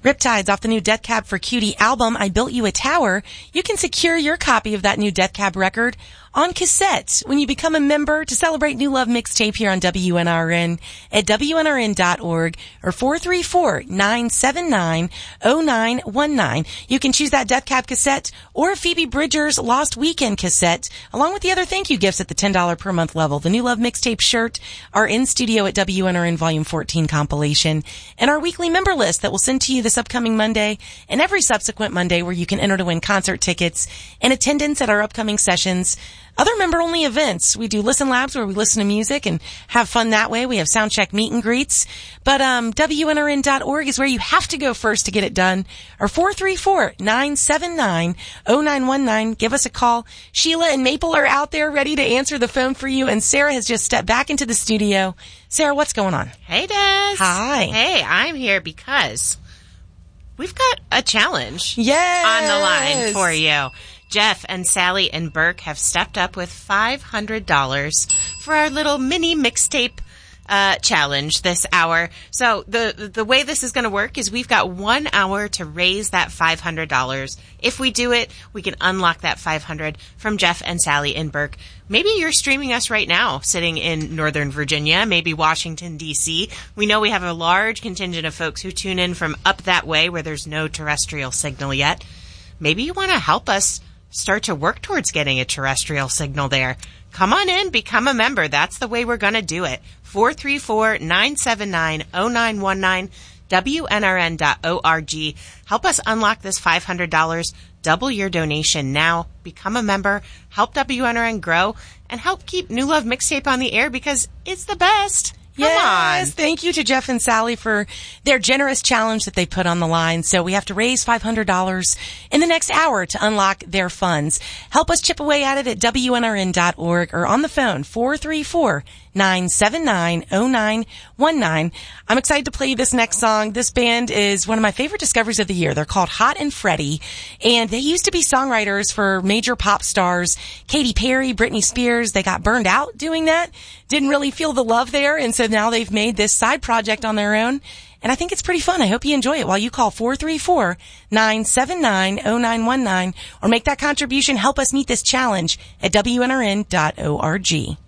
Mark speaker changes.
Speaker 1: Riptides off the new Death Cab for Cutie album, I Built You a Tower. You can secure your copy of that new Death Cab record on cassette when you become a member to celebrate New Love Mixtape here on WNRN at WNRN.org or 434-979-0919. You can choose that Death Cab cassette or Phoebe Bridgers' Lost Weekend cassette, along with the other thank you gifts at the $10 per month level. The New Love Mixtape shirt, our In Studio at WNRN Volume 14 compilation, and our weekly member list that we'll send to you this upcoming Monday and every subsequent Monday, where you can enter to win concert tickets and attendance at our upcoming sessions. Other member-only events. We do Listen Labs where we listen to music and have fun that way. We have Soundcheck meet and greets. But WNRN.org is where you have to go first to get it done. Or 434-979-0919. Give us a call. Sheila and Maple are out there ready to answer the phone for you. And Sarah has just stepped back into the studio. Sarah, what's going on?
Speaker 2: Hey, Des.
Speaker 1: Hi.
Speaker 2: Hey, I'm here because we've got a challenge
Speaker 1: on
Speaker 2: the line for you. Jeff and Sally and Burke have stepped up with $500 for our little mini mixtape challenge this hour. So the way this is going to work is we've got 1 hour to raise that $500. If we do it, we can unlock that $500 from Jeff and Sally and Burke. Maybe you're streaming us right now, sitting in Northern Virginia, maybe Washington, D.C. We know we have a large contingent of folks who tune in from up that way where there's no terrestrial signal yet. Maybe you want to help us start to work towards getting a terrestrial signal there. Come on in, become a member. That's the way we're going to do it. 434-979-0919, WNRN.org. Help us unlock this $500. Double your donation now. Become a member. Help WNRN grow. And help keep New Love Mixtape on the air because it's the best. Come on.
Speaker 1: Thank you to Jeff and Sally for their generous challenge that they put on the line. So we have to raise $500 in the next hour to unlock their funds. Help us chip away at it at WNRN.org or on the phone, 434-979-0919. I'm excited to play you this next song. This band is one of my favorite discoveries of the year. They're called Hot and Freddie, and they used to be songwriters for major pop stars, Katy Perry, Britney Spears. They got burned out doing that, didn't really feel the love there, and so now they've made this side project on their own, and I think it's pretty fun. I hope you enjoy it while you call 434-979-0919 or make that contribution. Help us meet this challenge at WNRN.org.